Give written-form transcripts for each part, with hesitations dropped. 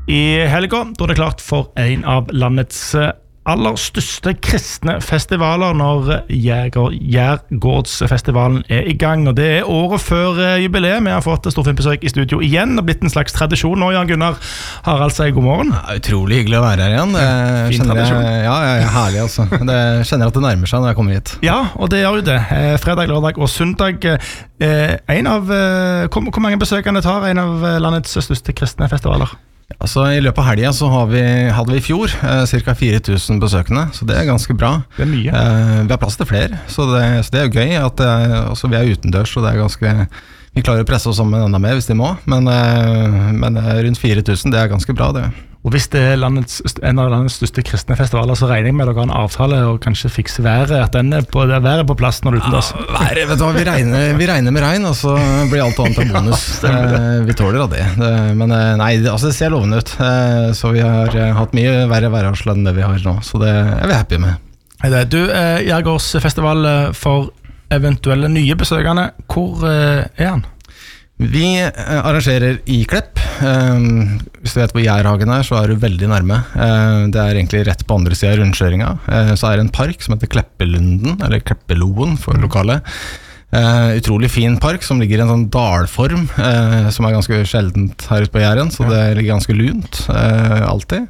I helga, da det klart for en av landets aller største kristne festivaler når Jærgårdsfestivalen I gang, og det året før jubileet. Vi har fått storfilmbesøk I studio igjen, og blitt en slags tradisjon nå. Jan Gunnar Haraldseid, god morgen. Ja, utrolig hyggelig å være her igjen. Fin tradisjon. Herlig altså. Kjenner at det nærmer seg når jeg kommer hit. Ja, og det gjør jo det. Fredag, lørdag og søndag. Hvor mange besøkende tar en av landets største kristne festivaler? Altså, I løpet av helgen så hadde vi I fjor ca. 4000 besøkende, så det ganske bra. Det mye. Vi har plass til flere, så det jo gøy at altså, vi utendørs, og det ganske... Vi klarer å presse oss sammen enda mer hvis de må, men rundt 4000, det ganske bra det. Og hvis det en av landets største kristne festivaler, så regner jeg med dere har en avtale og kanskje fikse været, at været på plass når du utendørs. Ja, været, vet du hva, vi regner med regn, og så blir alt annet en bonus. Vi tåler av det. Men nei, altså, det ser lovende ut. Så vi har hatt mye verre værvarsel enn det vi har nå, så det vi happy med. Du, Jærgårdsfestival for eventuelle nye besøkende, hvor han? Vi arrangerer I Klepp. Hvis du vet hvor Jærhagen så du veldig nærme. Det egentlig rett på andre siden av rundkjøringa. Så det en park som heter Kleppelunden, eller Kleppeloen for lokale. Utrolig fin park som ligger I en sånn dalform, som ganske sjeldent her ute på Jæren, så det ligger ganske lunt, alltid.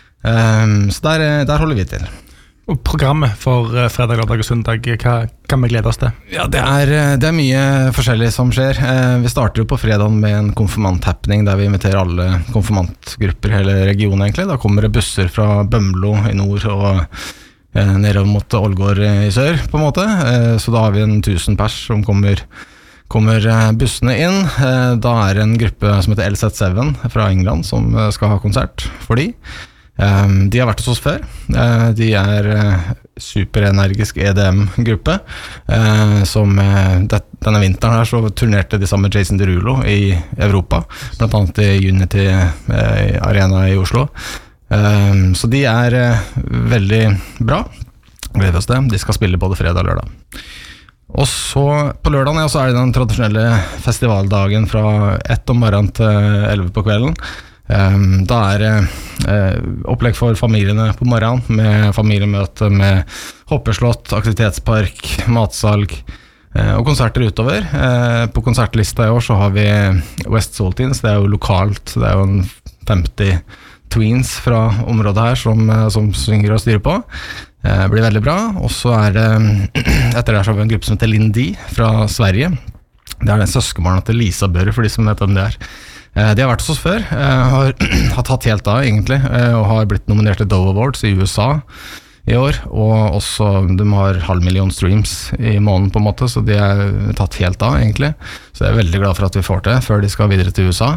Så der holder vi til. Og programmet for fredag, lørdag og søndag, hva kan vi glede oss til? Ja, det mye forskjellig som skjer. Vi starter jo på fredagen med en konfirmant-happening der vi inviterer alle konfirmantgrupper I hele regionen egentlig. Da kommer det busser fra Bømlo I nord og nedover mot Ålgård I sør på en måte. Så da har vi 1000 pers som kommer bussene inn. Da det en gruppe som heter LZ7 fra England som skal ha konsert for de. De har vært hos oss før. De superenergisk EDM-gruppe som denne vinteren her så turnerte de sammen med Jason Derulo I Europa, blant annet I Unity Arena I Oslo. Så de veldig bra. Gleder oss det. De skal spille både fredag og lørdag. Og så på lørdagen så det den tradisjonelle festivaldagen fra 1 om morgenen til 11 på kvelden. Da det opplegg for familiene på morgenen med familiemøte med hoppeslott, aktivitetspark, matsalg og konserter utover. På konsertlista I år så har vi West Saltines, det jo lokalt, det jo 50 tweens fra området her som synger og styrer på. Det blir veldig bra, og så det etter det så har vi en gruppe som heter Lindy fra Sverige. Det den søskenbarnet til Lisa Børre, for de som vet hvem det De har vært hos oss før, har tatt helt av egentlig, og har blitt nominert til Dove Awards I USA I år, og også de har 500 000 streams I måneden på en måte, så de tatt helt av egentlig, så jeg veldig glad for at vi får det før de skal videre til USA.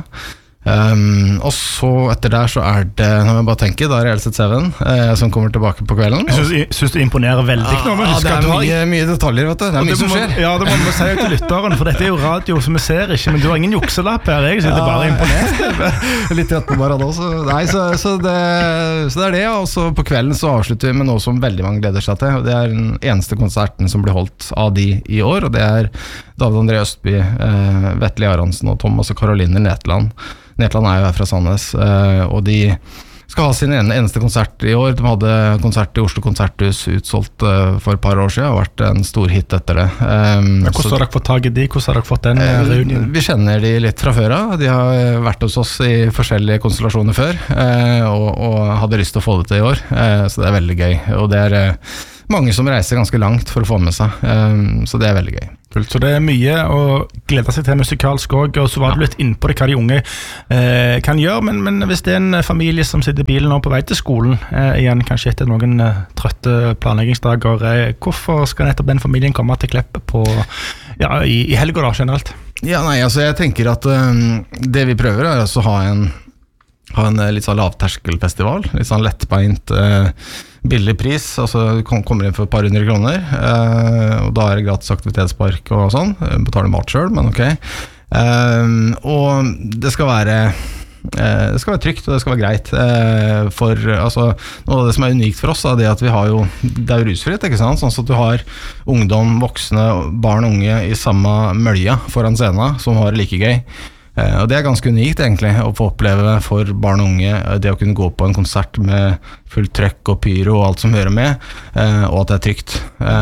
Og så etter der så det når jeg bare tenker, da det LZ7 som kommer tilbake på kvelden. Jeg synes du imponerer veldig nå. Det mye detaljer, vet du. Det mye som skjer. Ja, det må vi si til lytteren, for dette jo radio som vi ser ikke, men du har ingen jukselapp her, jeg synes det bare imponert. Litt rett på bare da også. Nei, så det, og så på kvelden så avslutter vi med noe som veldig mange gleder seg til, og det den eneste konserten som blir holdt av de I år, og det David André Østby, Vetle Aronsen og Thomas og Caroline Netland. Netland jo her fra Sandnes, og de skal ha sin eneste konsert I år. De hadde konsert I Oslo Konserthus utsolgt for et par år siden, og vært en stor hit etter det. Hvordan har dere fått tag I de? Hvordan har dere fått den reunionen? Vi kjenner de litt fra før av. De har vært hos oss I forskjellige konstellasjoner før, og hadde lyst til å få det til I år, så det veldig gøy. Og det mange som reiser ganske langt for å få med seg, så det veldig gøy. Så det mye å glede seg til musikalsk også, og så var du litt inne på det hva de unge kan gjøre, men hvis det en familie som sitter I bilen nå på vei til skolen, igjen kanskje etter noen trøtte planleggingsdager, hvorfor skal nettopp den familien komme til Klepp I helga da generelt? Ja, nei, altså jeg tenker at det vi prøver altså å ha en litt sånn lavterskelfestival, litt sånn lettbeint billig pris, altså du kommer inn for et par 100 kroner, og da det gratis aktivitetspark og sånn, betaler mat selv, men ok. Og det skal være trygt, og det skal være greit, for altså, noe av det som unikt for oss det at vi har jo, det jo rusfritt, ikke sant? Sånn at du har ungdom, voksne, barn og unge I samme mølja foran scenen, som har det like gøy. Og det ganske unikt egentlig, å få oppleve for barn og unge det å kunne gå på en konsert med full trøkk og pyro og alt som hører med, og at det er trygt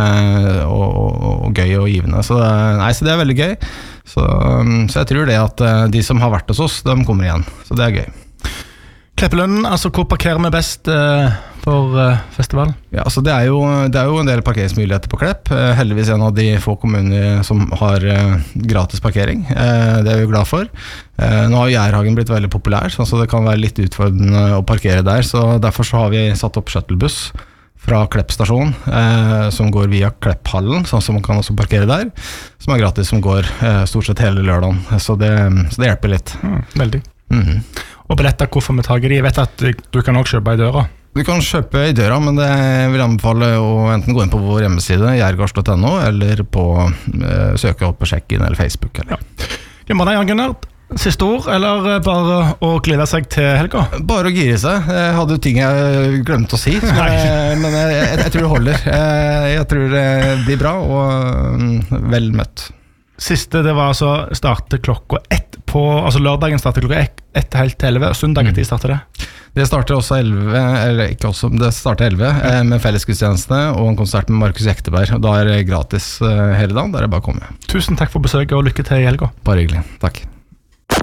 og gøy og givende. Så det veldig gøy. Så jeg tror det at de som har vært hos oss, de kommer igjen. Så det gøy. Kleppelønnen, altså hvor parkerer vi best for festivalen? Ja, altså det er jo en del parkeringsmuligheter på Klepp. Heldigvis en av de få kommuner som har gratis parkering. Det er vi glad for. Nå har Jærhagen blitt veldig populær, så det kan være litt utfordrende å parkere der. Så derfor så har vi satt opp shuttlebuss fra Klepp stasjon, som går via Klepphallen, sånn som man kan også parkere der, som er gratis, som går stort sett hele lørdagen. Så det hjelper litt. Veldig. Og billetter, hvorfor vi tager de? Jeg vet at du kan også kjøpe i døra. Du kan kjøpe i døra, men det vil jeg anbefale å enten gå inn på vår hjemmeside, jergards.no, eller søke opp på Sjekk-inn eller Facebook. Eller. Glemmer deg, Jan Gunnar. Siste ord, eller bare å glede seg til helga? Bare å gire seg. Jeg hadde jo ting jeg glemte å si, men jeg tror det holder. Jeg tror det blir bra, og vel møtt. Siste, det var altså starte klokka 1 på, altså lørdagen starter klokka 1 helt til 11, og søndagen tid starter det? Det starter også 11, eller ikke også, det starter 11 med fellesgudstjeneste og en konsert med Markus Jekteberg, og da det gratis hele dagen, der det bare å komme. Tusen takk for besøket og lykke til i helga. Bare hyggelig, takk.